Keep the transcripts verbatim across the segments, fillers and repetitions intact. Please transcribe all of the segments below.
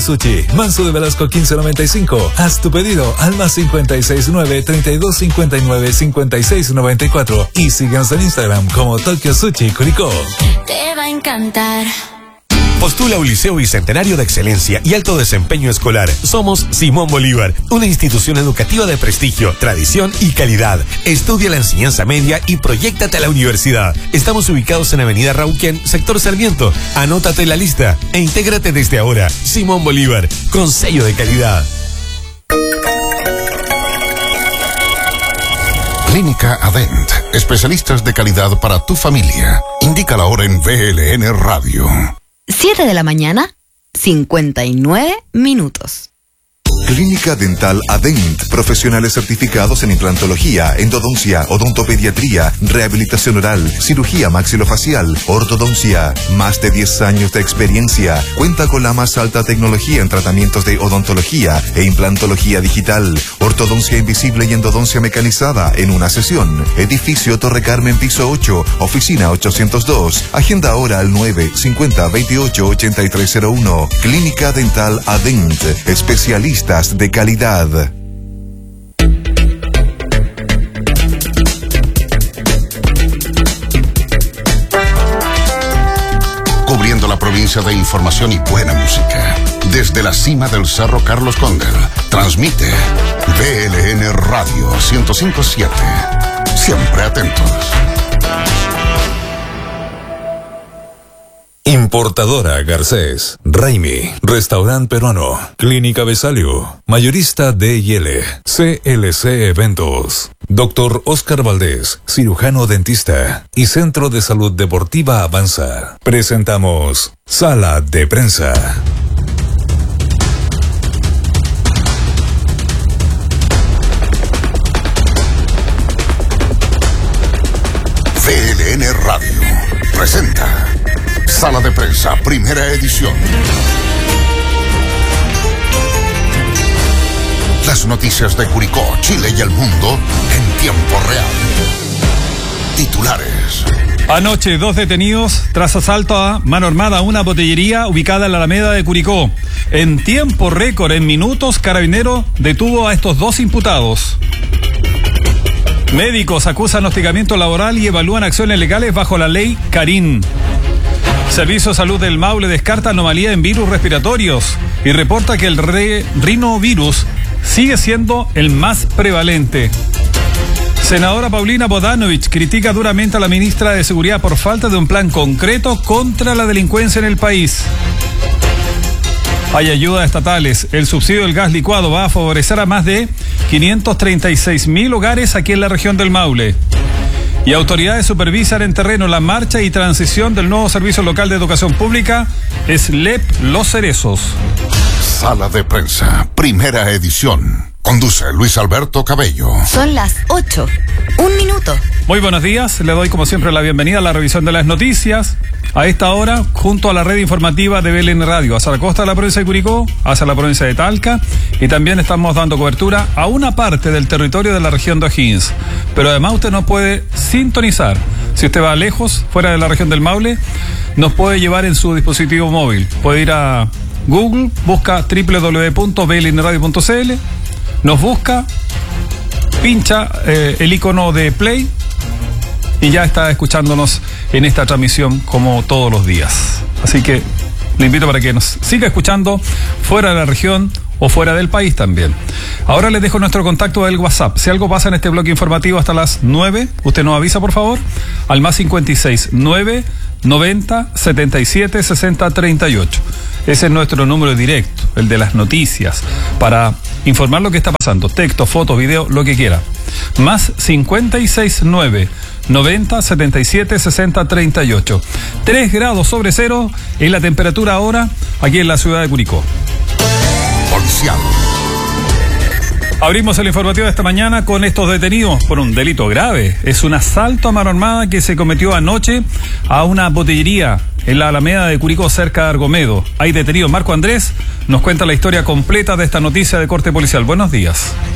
Sushi, Manso de Velasco quince noventa y cinco. Haz tu pedido al más cincuenta y seis nueve, treinta y dos cincuenta y nueve, cincuenta y seis noventa y cuatro y síguenos en Instagram como Tokyo Sushi Curicó. Te va a encantar. Postula un liceo bicentenario de excelencia y alto desempeño escolar. Somos Simón Bolívar, una institución educativa de prestigio, tradición y calidad. Estudia la enseñanza media y proyéctate a la universidad. Estamos ubicados en Avenida Rauquén, sector Sarmiento. Anótate en la lista e intégrate desde ahora. Simón Bolívar, con sello de calidad. Clínica Adent, especialistas de calidad para tu familia. Indica la hora en V L N Radio. siete de la mañana, cincuenta y nueve minutos. Clínica Dental Adent, profesionales certificados en implantología, endodoncia, odontopediatría, rehabilitación oral, cirugía maxilofacial, ortodoncia. Más de diez años de experiencia. Cuenta con la más alta tecnología en tratamientos de odontología e implantología digital, ortodoncia invisible y endodoncia mecanizada en una sesión. Edificio Torre Carmen, piso ocho, oficina ochocientos dos. Agenda ahora al nueve cincuenta veintiocho ochenta y tres cero uno. Clínica Dental Adent, especialistas de calidad. Cubriendo la provincia de información y buena música. Desde la cima del Cerro Carlos Condel, transmite V L N Radio ciento cinco punto siete. Siempre atentos. Importadora Garcés, Raimi, Restaurante Peruano, Clínica Besalio, Mayorista D y L, C L C Eventos, Doctor Oscar Valdés, cirujano dentista y Centro de Salud Deportiva Avanza. Presentamos Sala de Prensa. V L N Radio presenta Sala de Prensa, primera edición. Las noticias de Curicó, Chile y el mundo en tiempo real. Titulares. Anoche, dos detenidos tras asalto a mano armada a una botillería ubicada en la Alameda de Curicó. En tiempo récord, en minutos, Carabinero detuvo a estos dos imputados. Médicos acusan hostigamiento laboral y evalúan acciones legales bajo la ley Carín. Servicio de Salud del Maule descarta anomalía en virus respiratorios y reporta que el re- rinovirus sigue siendo el más prevalente. Senadora Paulina Bodanovich critica duramente a la ministra de Seguridad por falta de un plan concreto contra la delincuencia en el país. Hay ayudas estatales. El subsidio del gas licuado va a favorecer a más de quinientos treinta y seis mil hogares aquí en la región del Maule. Y autoridades supervisan en terreno la marcha y transición del nuevo Servicio Local de Educación Pública, S L E P Los Cerezos. Sala de Prensa, primera edición. Conduce Luis Alberto Cabello. Son las ocho. Un minuto. Muy buenos días. Le doy como siempre la bienvenida a la revisión de las noticias. A esta hora, junto a la red informativa de V L N Radio, hacia la costa de la provincia de Curicó, hacia la provincia de Talca, y también estamos dando cobertura a una parte del territorio de la región de O'Higgins. Pero además usted nos puede sintonizar. Si usted va lejos, fuera de la región del Maule, nos puede llevar en su dispositivo móvil. Puede ir a Google, busca doble u doble u doble u punto v l n radio punto c l, nos busca, pincha eh, el icono de play y ya está escuchándonos en esta transmisión como todos los días. Así que le invito para que nos siga escuchando fuera de la región o fuera del país también. Ahora les dejo nuestro contacto del WhatsApp. Si algo pasa en este bloque informativo hasta las nueve, usted nos avisa por favor al más cincuenta y seis, nueve, noventa, setenta y siete, sesenta, treinta y ocho. Ese es nuestro número directo, el de las noticias, para informar lo que está pasando, texto, foto, video, lo que quiera. Más cincuenta y seis, nueve, noventa, setenta y siete, sesenta, treinta y ocho. tres grados sobre cero es la temperatura ahora aquí en la ciudad de Curicó. Policial. Abrimos el informativo de esta mañana con estos detenidos por un delito grave. Es un asalto a mano armada que se cometió anoche a una botillería en la Alameda de Curicó, cerca de Argomedo. Hay detenido. Marco Andrés nos cuenta la historia completa de esta noticia de corte policial. Buenos días.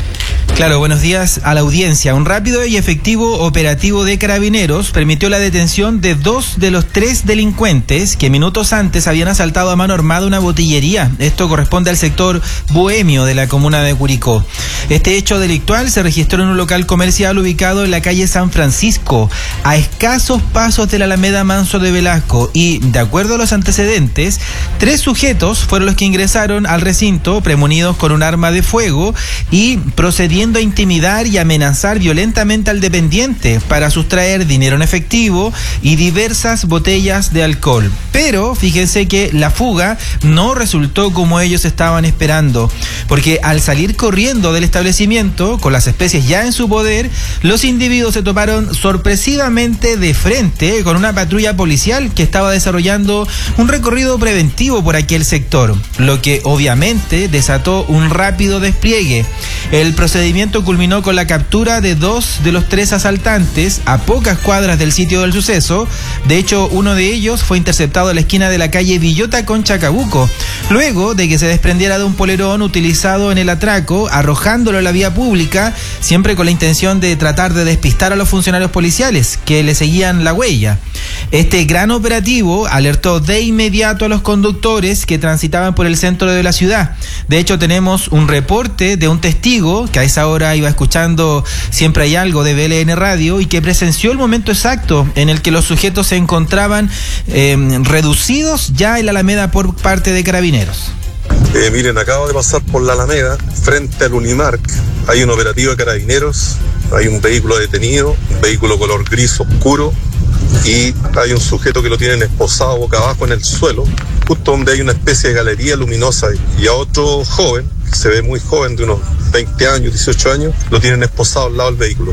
Claro, buenos días a la audiencia. Un rápido y efectivo operativo de Carabineros permitió la detención de dos de los tres delincuentes que minutos antes habían asaltado a mano armada una botillería. Esto corresponde al sector bohemio de la comuna de Curicó. Este hecho delictual se registró en un local comercial ubicado en la calle San Francisco, a escasos pasos de la Alameda Manso de Velasco, y, de acuerdo a los antecedentes, tres sujetos fueron los que ingresaron al recinto premunidos con un arma de fuego y procediendo a intimidar y amenazar violentamente al dependiente para sustraer dinero en efectivo y diversas botellas de alcohol. Pero fíjense que la fuga no resultó como ellos estaban esperando, porque al salir corriendo del establecimiento con las especies ya en su poder, los individuos se toparon sorpresivamente de frente con una patrulla policial que estaba desarrollando un recorrido preventivo por aquel sector, lo que obviamente desató un rápido despliegue. El procedimiento culminó con la captura de dos de los tres asaltantes a pocas cuadras del sitio del suceso. De hecho, uno de ellos fue interceptado en la esquina de la calle Villota con Chacabuco, luego de que se desprendiera de un polerón utilizado en el atraco, arrojándolo a la vía pública, siempre con la intención de tratar de despistar a los funcionarios policiales que le seguían la huella. Este gran operativo alertó de inmediato a los conductores que transitaban por el centro de la ciudad. De hecho, tenemos un reporte de un testigo que a esa hora iba escuchando Siempre Hay Algo de B L N Radio y que presenció el momento exacto en el que los sujetos se encontraban eh, reducidos ya en la Alameda por parte de Carabineros. Eh, miren, acabo de pasar por la Alameda, frente al Unimark. Hay un operativo de Carabineros, hay un vehículo detenido, un vehículo color gris oscuro, y hay un sujeto que lo tienen esposado boca abajo en el suelo, justo donde hay una especie de galería luminosa, y a otro joven, que se ve muy joven, de unos veinte años, dieciocho años, lo tienen esposado al lado del vehículo.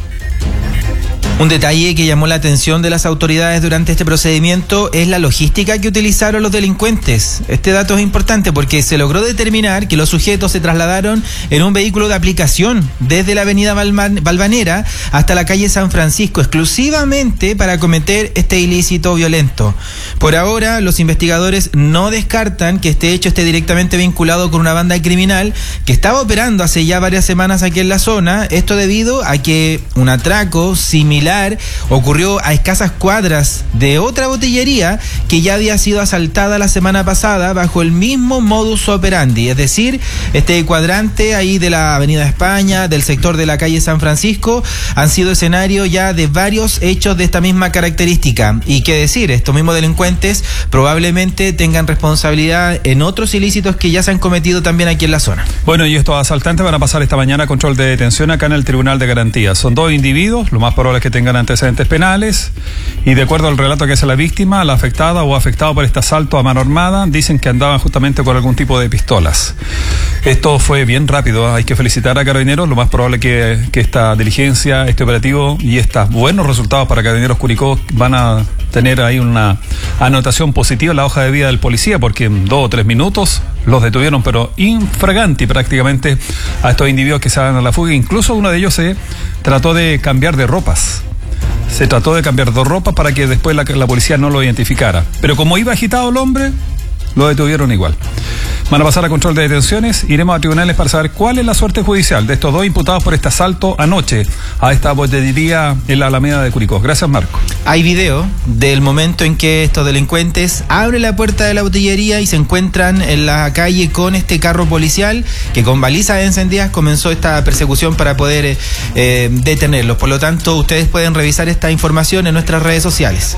Un detalle que llamó la atención de las autoridades durante este procedimiento es la logística que utilizaron los delincuentes. Este dato es importante porque se logró determinar que los sujetos se trasladaron en un vehículo de aplicación desde la avenida Valvanera hasta la calle San Francisco, exclusivamente para cometer este ilícito violento. Por ahora, los investigadores no descartan que este hecho esté directamente vinculado con una banda criminal que estaba operando hace ya varias semanas aquí en la zona, esto debido a que un atraco similar ocurrió a escasas cuadras de otra botillería que ya había sido asaltada la semana pasada bajo el mismo modus operandi, es decir, este cuadrante ahí de la Avenida España, del sector de la calle San Francisco, han sido escenario ya de varios hechos de esta misma característica. Y qué decir, estos mismos delincuentes probablemente tengan responsabilidad en otros ilícitos que ya se han cometido también aquí en la zona. Bueno, y estos asaltantes van a pasar esta mañana a control de detención acá en el Tribunal de Garantías. Son dos individuos, lo más probable es que tengan antecedentes penales, y de acuerdo al relato que hace la víctima, la afectada o afectado por este asalto a mano armada, dicen que andaban justamente con algún tipo de pistolas. Esto fue bien rápido, hay que felicitar a Carabineros, lo más probable que, que esta diligencia, este operativo y estos buenos resultados para Carabineros Curicó van a tener ahí una anotación positiva en la hoja de vida del policía, porque en dos o tres minutos los detuvieron, pero infraganti prácticamente, a estos individuos que se van a la fuga. Incluso uno de ellos se trató de cambiar de ropas. Se trató de cambiar de ropa para que después la, la policía no lo identificara. Pero como iba agitado el hombre, lo detuvieron igual. Van a pasar a control de detenciones. Iremos a tribunales para saber cuál es la suerte judicial de estos dos imputados por este asalto anoche a esta botillería en la Alameda de Curicó. Gracias, Marco. Hay video del momento en que estos delincuentes abren la puerta de la botillería y se encuentran en la calle con este carro policial que con balizas encendidas comenzó esta persecución para poder eh, detenerlos. Por lo tanto, ustedes pueden revisar esta información en nuestras redes sociales.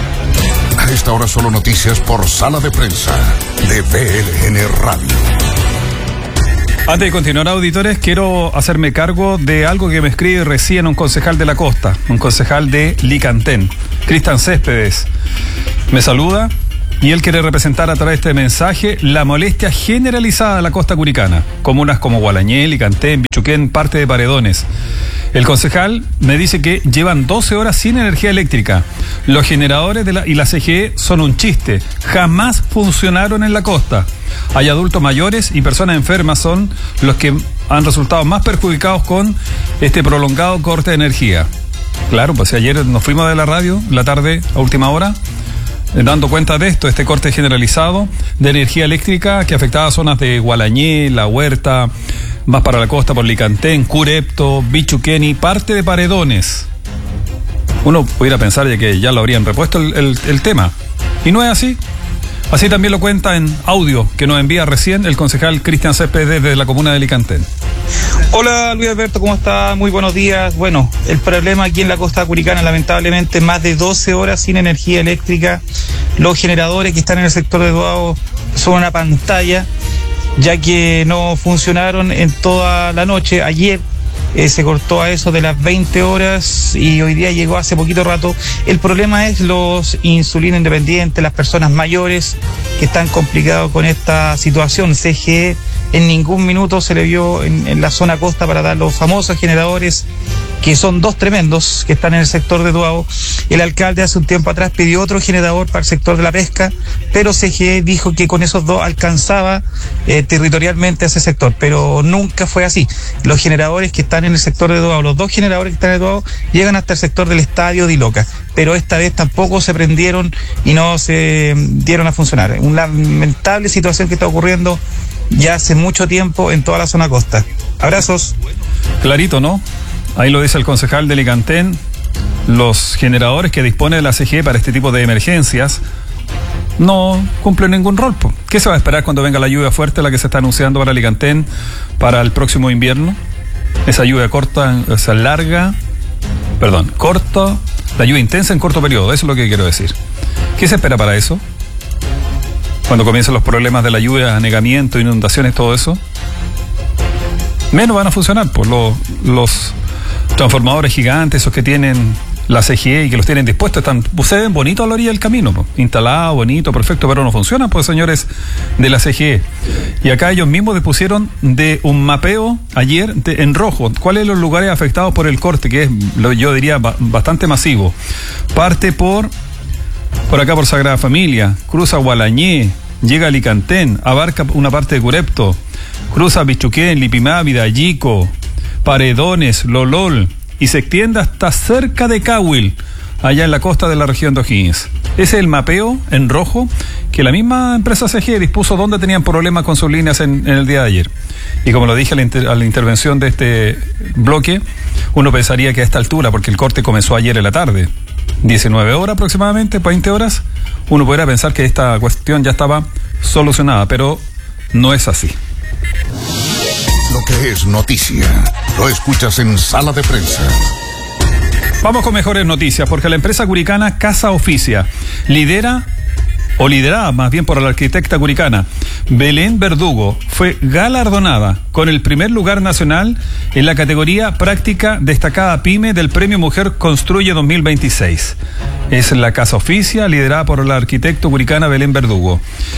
A esta hora solo noticias por Sala de Prensa de B L N Radio. Antes de continuar, auditores, quiero hacerme cargo de algo que me escribe recién un concejal de la costa, un concejal de Licantén, Cristian Céspedes. Me saluda y él quiere representar a través de este mensaje la molestia generalizada de la costa curicana, comunas como Gualañé, Licantén, Bichuquén, parte de Paredones. El concejal me dice que llevan doce horas sin energía eléctrica. Los generadores de la, y la C G E son un chiste. Jamás funcionaron en la costa. Hay adultos mayores y personas enfermas son los que han resultado más perjudicados con este prolongado corte de energía. Claro, pues ayer nos fuimos de la radio, la tarde, a última hora, dando cuenta de esto, este corte generalizado de energía eléctrica que afectaba zonas de Gualañé, La Huerta, más para la costa por Licantén, Curepto, Bichuqueni, parte de Paredones. Uno pudiera pensar ya que ya lo habrían repuesto el, el, el tema. Y no es así. Así también lo cuenta en audio que nos envía recién el concejal Cristian Céspedes desde la comuna de Licantén. Hola Luis Alberto, ¿cómo está? Muy buenos días. Bueno, el problema aquí en la costa curicana, lamentablemente, más de doce horas sin energía eléctrica. Los generadores que están en el sector de Duao son una pantalla, ya que no funcionaron en toda la noche. Ayer Eh, se cortó a eso de las veinte horas y hoy día llegó hace poquito rato. El problema es los insulino independientes, las personas mayores que están complicados con esta situación. C G E en ningún minuto se le vio en, en la zona costa para dar los famosos generadores, que son dos tremendos que están en el sector de Duao. El alcalde hace un tiempo atrás pidió otro generador para el sector de la pesca, pero C G E dijo que con esos dos alcanzaba eh, territorialmente a ese sector, pero nunca fue así. Los generadores que están en el sector de Duao, los dos generadores que están en Duao, llegan hasta el sector del estadio de Iloca, pero esta vez tampoco se prendieron y no se dieron a funcionar. Una lamentable situación que está ocurriendo ya hace mucho tiempo en toda la zona costa. Abrazos. Clarito, ¿no? Ahí lo dice el concejal de Licantén. Los generadores que dispone la C G E para este tipo de emergencias no cumplen ningún rol. ¿Qué se va a esperar cuando venga la lluvia fuerte, la que se está anunciando para Licantén para el próximo invierno? Esa lluvia corta, o sea, larga, perdón, corta, la lluvia intensa en corto periodo, eso es lo que quiero decir. ¿Qué se espera para eso? Cuando comiencen los problemas de la lluvia, anegamiento, inundaciones, todo eso, menos van a funcionar, pues los, los transformadores gigantes, esos que tienen la C G E y que los tienen dispuestos, están, se ven bonitos a la orilla del camino, pues, instalado, bonito, perfecto, pero no funcionan, pues señores de la C G E. Y acá ellos mismos dispusieron de un mapeo ayer de, en rojo, cuáles son los lugares afectados por el corte, que es, lo, yo diría, ba, bastante masivo. Parte por, por acá por Sagrada Familia, cruza Gualañé, llega a Licantén, abarca una parte de Curepto, cruza Bichuquén, Lipimávida, Yico, Paredones, Lolol, y se extiende hasta cerca de Cahuil, allá en la costa de la región de O'Higgins. Ese es el mapeo en rojo que la misma empresa C G E dispuso donde tenían problemas con sus líneas en, en el día de ayer. Y como lo dije a la, inter, a la intervención de este bloque, uno pensaría que a esta altura, porque el corte comenzó ayer en la tarde, diecinueve horas aproximadamente, veinte horas, uno podría pensar que esta cuestión ya estaba solucionada, pero no es así. Lo que es noticia, lo escuchas en Sala de Prensa. Vamos con mejores noticias, porque la empresa curicana Casa Oficia lidera, o liderada más bien por la arquitecta curicana Belén Verdugo, fue galardonada con el primer lugar nacional en la categoría Práctica Destacada PYME del Premio Mujer Construye dos mil veintiséis. Es la Casa Oficia, liderada por la arquitecta curicana Belén Verdugo.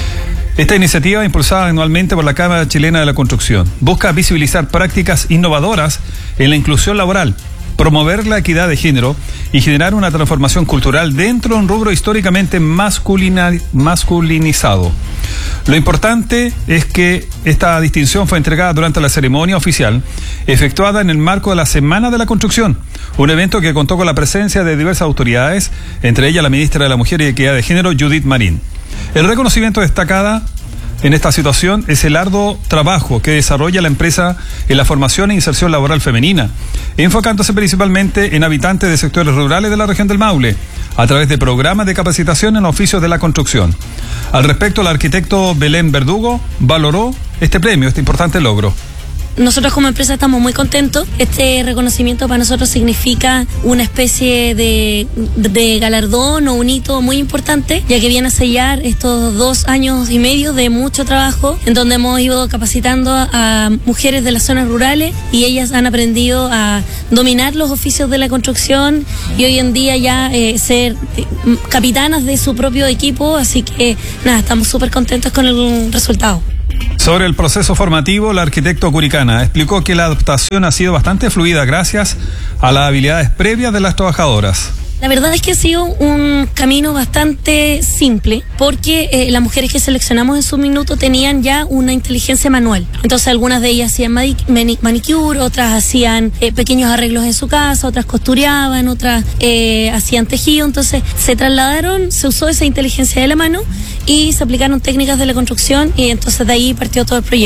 Esta iniciativa, impulsada anualmente por la Cámara Chilena de la Construcción, busca visibilizar prácticas innovadoras en la inclusión laboral, promover la equidad de género y generar una transformación cultural dentro de un rubro históricamente masculina, masculinizado. Lo importante es que esta distinción fue entregada durante la ceremonia oficial efectuada en el marco de la Semana de la Construcción, un evento que contó con la presencia de diversas autoridades, entre ellas la ministra de la Mujer y Equidad de Género, Judith Marín. El reconocimiento destacada en esta situación es el arduo trabajo que desarrolla la empresa en la formación e inserción laboral femenina, enfocándose principalmente en habitantes de sectores rurales de la región del Maule, a través de programas de capacitación en oficios de la construcción. Al respecto, el arquitecto Belén Verdugo valoró este premio, este importante logro. Nosotros como empresa estamos muy contentos. Este reconocimiento para nosotros significa una especie de, de galardón o un hito muy importante, ya que viene a sellar estos dos años y medio de mucho trabajo, en donde hemos ido capacitando a mujeres de las zonas rurales y ellas han aprendido a dominar los oficios de la construcción y hoy en día ya eh, ser eh, capitanas de su propio equipo, así que nada, estamos súper contentos con el resultado. Sobre el proceso formativo, la arquitecto curicana explicó que la adaptación ha sido bastante fluida gracias a las habilidades previas de las trabajadoras. La verdad es que ha sido un camino bastante simple porque eh, las mujeres que seleccionamos en su minuto tenían ya una inteligencia manual. Entonces algunas de ellas hacían manicure, otras hacían eh, pequeños arreglos en su casa, otras costureaban, otras eh, hacían tejido. Entonces se trasladaron, se usó esa inteligencia de la mano y se aplicaron técnicas de la construcción y entonces de ahí partió todo el proyecto.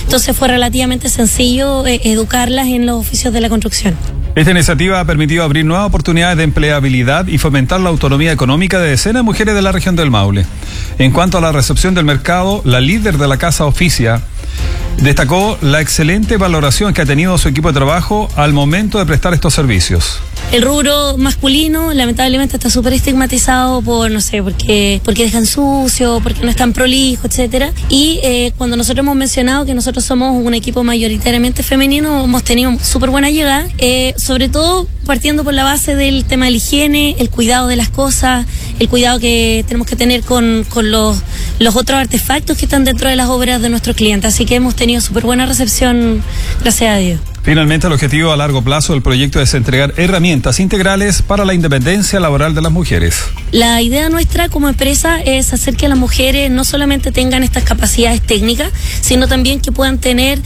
Entonces fue relativamente sencillo eh, educarlas en los oficios de la construcción. Esta iniciativa ha permitido abrir nuevas oportunidades de empleabilidad y fomentar la autonomía económica de decenas de mujeres de la región del Maule. En cuanto a la recepción del mercado, la líder de la Casa Oficia destacó la excelente valoración que ha tenido su equipo de trabajo al momento de prestar estos servicios. El rubro masculino lamentablemente está súper estigmatizado por, no sé, porque, porque dejan sucio, porque no están prolijos, etcétera. Y eh, cuando nosotros hemos mencionado que nosotros somos un equipo mayoritariamente femenino, hemos tenido súper buena llegada, eh, sobre todo partiendo por la base del tema de la higiene, el cuidado de las cosas, el cuidado que tenemos que tener con, con los, los otros artefactos que están dentro de las obras de nuestros clientes. Así que hemos tenido súper buena recepción, gracias a Dios. Finalmente, el objetivo a largo plazo del proyecto es entregar herramientas integrales para la independencia laboral de las mujeres. La idea nuestra como empresa es hacer que las mujeres no solamente tengan estas capacidades técnicas, sino también que puedan tener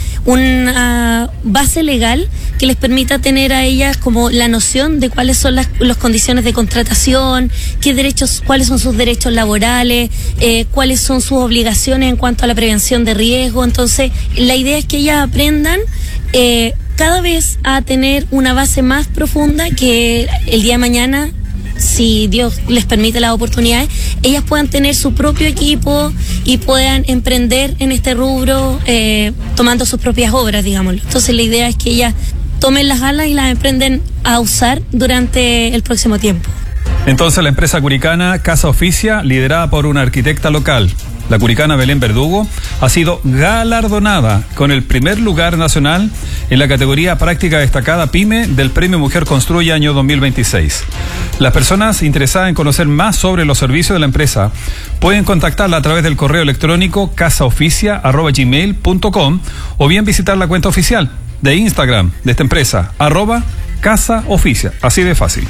una base legal que les permita tener a ellas como la noción de cuáles son las, las condiciones de contratación, qué derechos, cuáles son sus derechos laborales, eh, cuáles son sus obligaciones en cuanto a la prevención de riesgo. Entonces, la idea es que ellas aprendan eh, cada vez a tener una base más profunda, que el día de mañana, si Dios les permite las oportunidades, ellas puedan tener su propio equipo y puedan emprender en este rubro eh, tomando sus propias obras, digámoslo. Entonces la idea es que ellas tomen las alas y las emprenden a usar durante el próximo tiempo. Entonces la empresa curicana Casa Oficia, liderada por una arquitecta local, la curicana Belén Verdugo, ha sido galardonada con el primer lugar nacional en la categoría Práctica Destacada PYME del Premio Mujer Construye año dos mil veintiséis. Las personas interesadas en conocer más sobre los servicios de la empresa pueden contactarla a través del correo electrónico casaoficia arroba gmail punto com o bien visitar la cuenta oficial de Instagram de esta empresa, arroba casaoficia. Así de fácil.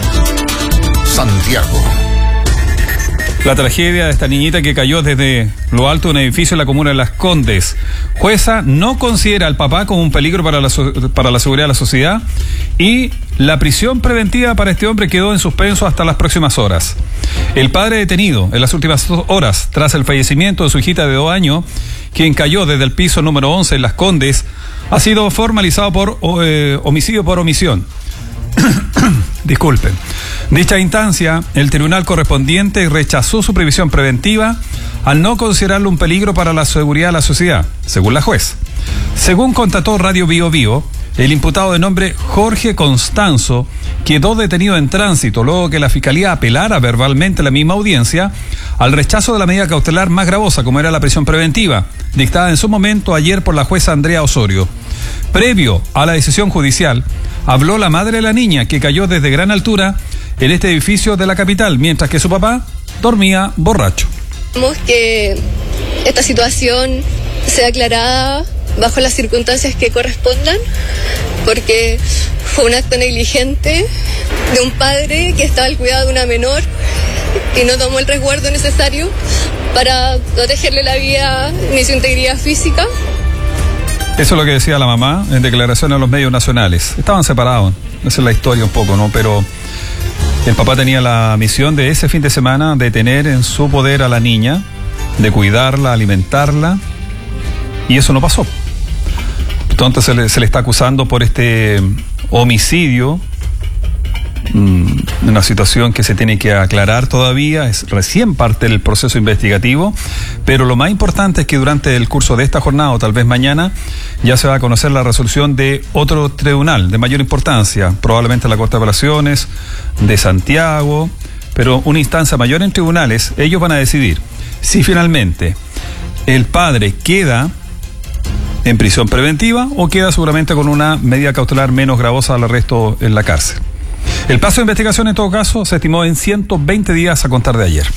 Santiago. La tragedia de esta niñita que cayó desde lo alto de un edificio en la comuna de Las Condes. Jueza no considera al papá como un peligro para la, para la seguridad de la sociedad y la prisión preventiva para este hombre quedó en suspenso hasta las próximas horas. El padre detenido en las últimas horas tras el fallecimiento de su hijita de dos años, quien cayó desde el piso número once en Las Condes, ha sido formalizado por eh, homicidio por omisión. Disculpen. Dicha instancia, el tribunal correspondiente rechazó su previsión preventiva al no considerarlo un peligro para la seguridad de la sociedad, según la juez. Según constató Radio Bio Bio, el imputado de nombre Jorge Constanzo quedó detenido en tránsito luego que la fiscalía apelara verbalmente a la misma audiencia al rechazo de la medida cautelar más gravosa, como era la prisión preventiva, dictada en su momento ayer por la jueza Andrea Osorio. Previo a la decisión judicial, habló la madre de la niña que cayó desde gran altura en este edificio de la capital, mientras que su papá dormía borracho. Queremos que esta situación sea aclarada bajo las circunstancias que correspondan, porque fue un acto negligente de un padre que estaba al cuidado de una menor y no tomó el resguardo necesario para protegerle la vida ni su integridad física. Eso es lo que decía la mamá en declaración a los medios nacionales. Estaban separados, esa es la historia un poco, ¿no? Pero el papá tenía la misión de ese fin de semana de tener en su poder a la niña, de cuidarla, alimentarla, y eso no pasó. Entonces se le, se le está acusando por este homicidio, mmm, una situación que se tiene que aclarar todavía, es recién parte del proceso investigativo, pero lo más importante es que durante el curso de esta jornada, o tal vez mañana, ya se va a conocer la resolución de otro tribunal de mayor importancia, probablemente la Corte de Apelaciones de Santiago, pero una instancia mayor en tribunales. Ellos van a decidir si finalmente el padre queda en prisión preventiva o queda seguramente con una medida cautelar menos gravosa al arresto en la cárcel. El plazo de investigación en todo caso se estimó en ciento veinte días a contar de ayer.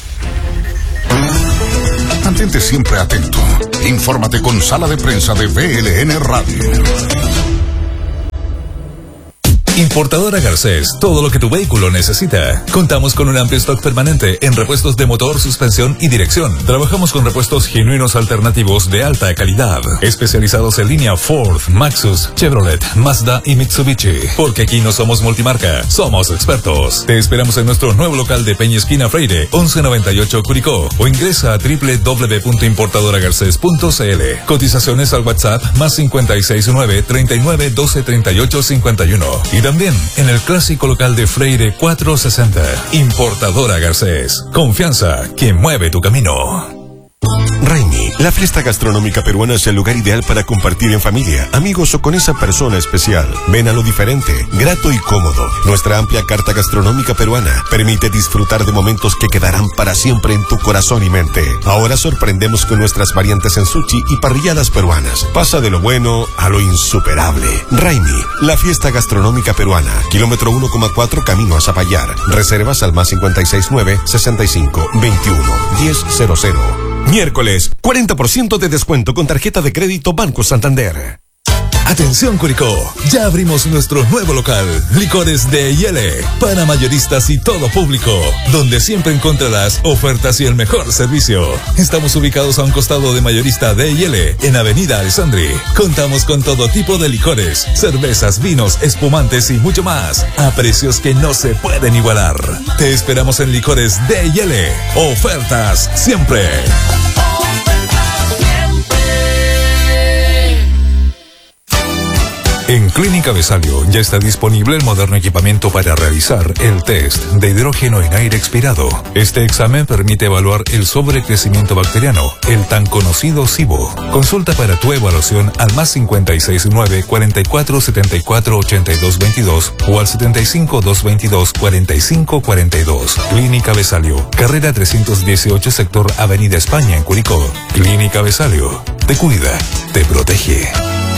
Mantente siempre atento. Infórmate con Sala de Prensa de V L N Radio. Importadora Garcés, todo lo que tu vehículo necesita. Contamos con un amplio stock permanente en repuestos de motor, suspensión y dirección. Trabajamos con repuestos genuinos alternativos de alta calidad, especializados en línea Ford, Maxus, Chevrolet, Mazda y Mitsubishi. Porque aquí no somos multimarca, somos expertos. Te esperamos en nuestro nuevo local de Peña Esquina Freire, once noventa y ocho Curicó, o ingresa a doble u doble u doble u punto importadora garcés punto c l. Cotizaciones al WhatsApp más cincuenta y seis nueve, treinta y nueve, doce, treinta y ocho, cincuenta y uno. Y también en el clásico local de Freire cuatrocientos sesenta. Importadora Garcés. Confianza que mueve tu camino. Raimi, la fiesta gastronómica peruana es el lugar ideal para compartir en familia, amigos o con esa persona especial. Ven a lo diferente, grato y cómodo. Nuestra amplia carta gastronómica peruana permite disfrutar de momentos que quedarán para siempre en tu corazón y mente. Ahora sorprendemos con nuestras variantes en sushi y parrilladas peruanas. Pasa de lo bueno a lo insuperable. Raimi, la fiesta gastronómica peruana. Kilómetro uno coma cuatro camino a Zapallar. Reservas al más cincuenta y seis nueve, sesenta y cinco, veintiuno, diez cero cero. Miércoles, cuarenta por ciento de descuento con tarjeta de crédito Banco Santander. Atención Curicó, ya abrimos nuestro nuevo local, Licores de Yele, para mayoristas y todo público, donde siempre encontrarás ofertas y el mejor servicio. Estamos ubicados a un costado de Mayorista de Yele, en Avenida Alessandri. Contamos con todo tipo de licores, cervezas, vinos, espumantes y mucho más, a precios que no se pueden igualar. Te esperamos en Licores de Yele. Ofertas siempre. En Clínica Besalio ya está disponible el moderno equipamiento para realizar el test de hidrógeno en aire expirado. Este examen permite evaluar el sobrecrecimiento bacteriano, el tan conocido SIBO. Consulta para tu evaluación al más cincuenta y seis nueve, cuarenta y cuatro, setenta y cuatro, ochenta y dos veintidós o al setenta y cinco, doscientos veintidós, cuarenta y cinco cuarenta y dos. Clínica Besalio, carrera trescientos dieciocho, sector Avenida España en Curicó. Clínica Besalio, te cuida, te protege.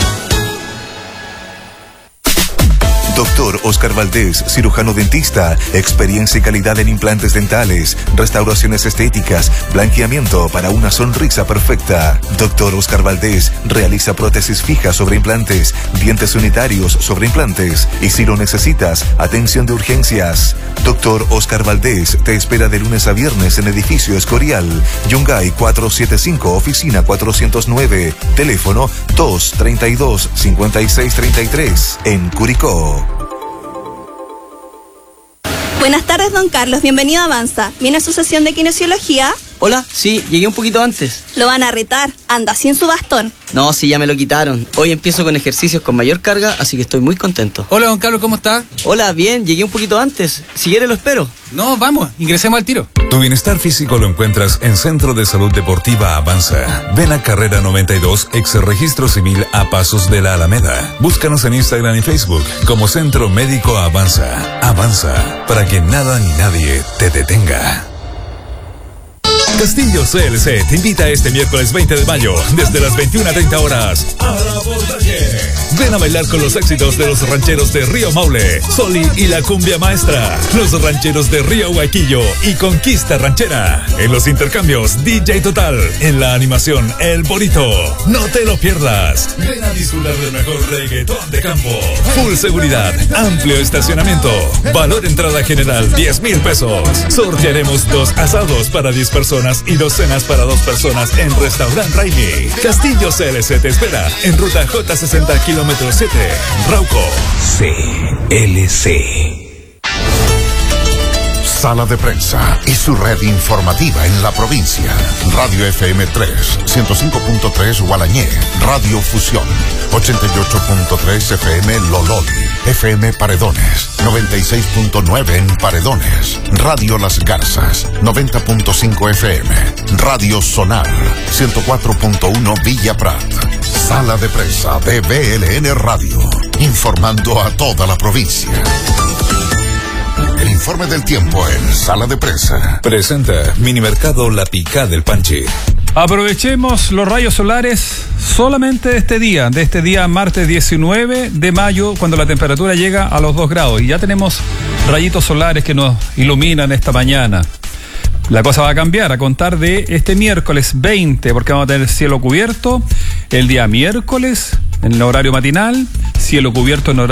Doctor Oscar Valdés, cirujano dentista, experiencia y calidad en implantes dentales, restauraciones estéticas, blanqueamiento para una sonrisa perfecta. Doctor Oscar Valdés realiza prótesis fijas sobre implantes, dientes unitarios sobre implantes y si lo necesitas, atención de urgencias. Doctor Oscar Valdés te espera de lunes a viernes en edificio Escorial, Yungay cuatrocientos setenta y cinco, oficina cuatrocientos nueve, teléfono dos treinta y dos, cincuenta y seis treinta y tres, en Curicó. Buenas tardes, don Carlos. Bienvenido a Avanza. ¿Viene a su sesión de kinesiología? Hola, sí, llegué un poquito antes. Lo van a retar. Anda sin su bastón. No, sí, ya me lo quitaron. Hoy empiezo con ejercicios con mayor carga, así que estoy muy contento. Hola, don Carlos, ¿cómo está? Hola, bien, llegué un poquito antes. Si quiere lo espero. No, vamos, ingresemos al tiro. Tu bienestar físico lo encuentras en Centro de Salud Deportiva Avanza. Ven a Carrera noventa y dos, ex Registro Civil a Pasos de la Alameda. Búscanos en Instagram y Facebook como Centro Médico Avanza. Avanza, para que nada ni nadie te detenga. Castillo C L C te invita este miércoles veinte de mayo, desde las veintiuna treinta horas, a la Montañé. Ven a bailar con los éxitos de los rancheros de Río Maule, Soli y la Cumbia Maestra, los rancheros de Río Huaquillo y Conquista Ranchera. En los intercambios, D J Total. En la animación, El Bonito. No te lo pierdas. Ven a disfrutar del mejor reggaetón de campo. Full seguridad, amplio estacionamiento. Valor entrada general, diez mil pesos. Sortearemos dos asados para diez personas y dos cenas para dos personas en Restaurant Raimi. Castillo C L C te espera en ruta J sesenta, kilómetro siete, Rauco. C L C. Sala de Prensa y su red informativa en la provincia. Radio F M tres, ciento cinco punto tres Gualañé. Radio Fusión, ochenta y ocho punto tres F M Lolol. F M Paredones, noventa y seis punto nueve en Paredones. Radio Las Garzas, noventa punto cinco F M. Radio Sonar, ciento cuatro punto uno Villa Prat. Sala de Prensa de B L N Radio, informando a toda la provincia. El informe del tiempo en Sala de Prensa. Presenta Minimercado La Picá del Panchi. Aprovechemos los rayos solares solamente de este día, de este día martes diecinueve de mayo, cuando la temperatura llega a los dos grados. Y ya tenemos rayitos solares que nos iluminan esta mañana. La cosa va a cambiar a contar de este miércoles veinte, porque vamos a tener cielo cubierto el día miércoles en el horario matinal, cielo cubierto en horario